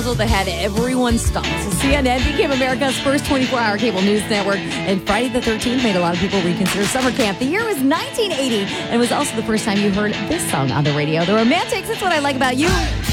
That had everyone stumped. CNN became America's first 24-hour cable news network, and Friday the 13th made a lot of people reconsider summer camp. The year was 1980, and it was also the first time you heard this song on the radio. The Romantics, It's What I Like About You.